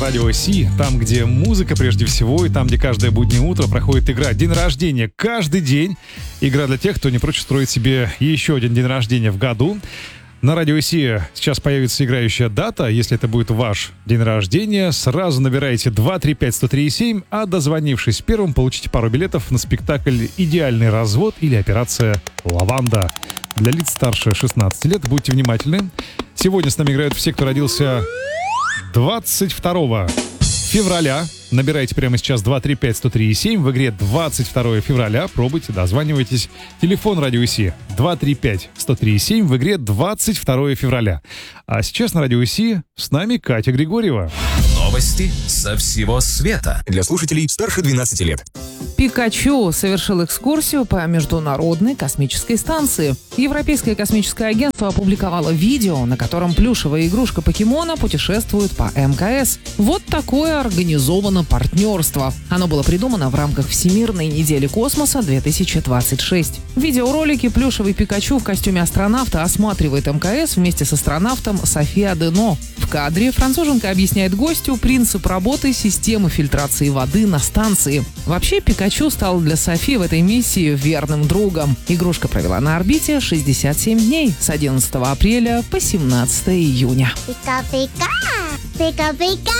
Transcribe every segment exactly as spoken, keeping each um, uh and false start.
Радио Си, там, где музыка прежде всего, и там, где каждое буднее утро проходит игра «День рождения» каждый день. Игра для тех, кто не прочь устроить себе еще один день рождения в году. На Радио Си сейчас появится играющая дата. Если это будет ваш день рождения, сразу набирайте два три пять сто три семь, а дозвонившись первым, получите пару билетов на спектакль «Идеальный развод» или операция «Лаванда». Для лиц старше шестнадцати лет будьте внимательны. Сегодня с нами играют все, кто родился двадцать второго февраля. Набирайте прямо сейчас два три пять сто три семь. В игре двадцать второго февраля. Пробуйте, дозванивайтесь. Телефон Радио Си два три пять сто три семь. В игре двадцать второго февраля. А сейчас на Радио Си с нами Катя Григорьева. Новости со всего света. Для слушателей старше двенадцати лет. Пикачу совершил экскурсию по Международной космической станции. Европейское космическое агентство опубликовало видео, на котором плюшевая игрушка покемона путешествует по эм ка эс. Вот такое организовано партнерство. Оно было придумано в рамках Всемирной недели космоса две тысячи двадцать шесть. В видеоролике плюшевый Пикачу в костюме астронавта осматривает эм ка эс вместе с астронавтом Софи Адено. В кадре француженка объясняет гостю принцип работы системы фильтрации воды на станции. Вообще, Пикачу стал для Софи в этой миссии верным другом. Игрушка провела на орбите шестьдесят семь дней с одиннадцатого апреля по семнадцатого июня. Пика-пика, пика-пика,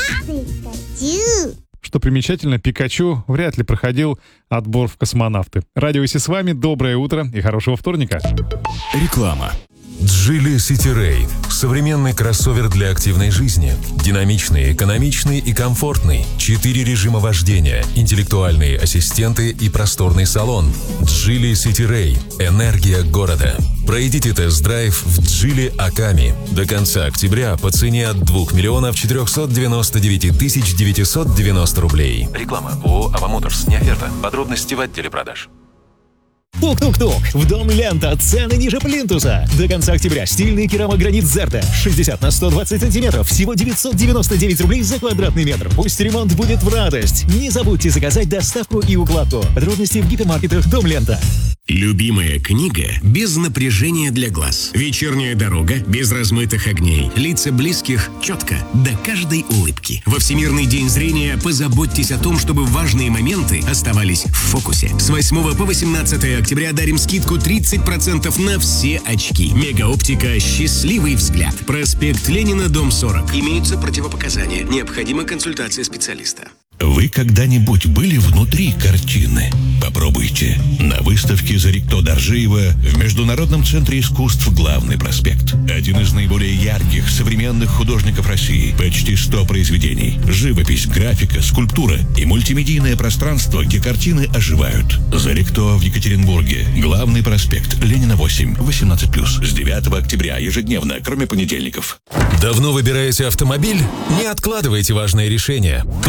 Пикачу. Что примечательно, Пикачу вряд ли проходил отбор в космонавты. Радио Си с вами, доброе утро и хорошего вторника. Реклама. Geely City Raid – современный кроссовер для активной жизни. Динамичный, экономичный и комфортный. Четыре режима вождения, интеллектуальные ассистенты и просторный салон. Geely City Raid – энергия города. Пройдите тест-драйв в Geely Аками. До конца октября по цене от двух миллионов четырехсот девяноста девяти тысяч девятисот девяносто рублей. Реклама. ООО «Ава Моторс». Не оферта. Подробности в отделе продаж. Тук-тук-тук! В Дом Лента цены ниже плинтуса. До конца октября стильный керамогранит Зерта шестьдесят на сто двадцать сантиметров. Всего девятьсот девяносто девять рублей за квадратный метр. Пусть ремонт будет в радость. Не забудьте заказать доставку и укладку. Подробности в гипермаркетах Дом Лента. Любимая книга без напряжения для глаз. Вечерняя дорога без размытых огней. Лица близких четко, до каждой улыбки. Во Всемирный день зрения позаботьтесь о том, чтобы важные моменты оставались в фокусе. С восьмого по восемнадцатое октября дарим скидку тридцать процентов на все очки. Мегаоптика «Счастливый взгляд». Проспект Ленина, дом сорок. Имеются противопоказания. Необходима консультация специалиста. Вы когда-нибудь были внутри картины? Попробуйте. На выставке Зарикто Доржиева в Международном центре искусств «Главный проспект». Один из наиболее ярких современных художников России. Почти сто произведений. Живопись, графика, скульптура и мультимедийное пространство, где картины оживают. Зарикто в Екатеринбурге. Главный проспект. Ленина восемь. восемнадцать плюс. С девятого октября ежедневно, кроме понедельников. Давно выбираете автомобиль? Не откладывайте важные решения.